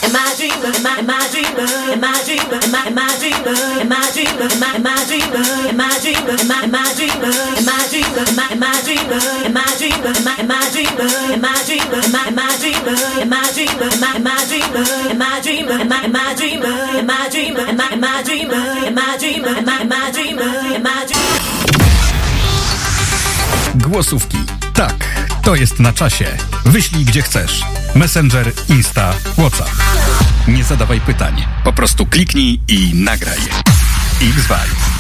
Głosówki. Tak, to jest na czasie. Wyślij gdzie chcesz. Messenger, Insta, WhatsApp. Nie zadawaj pytań. Po prostu kliknij i nagraj. X-Vibe.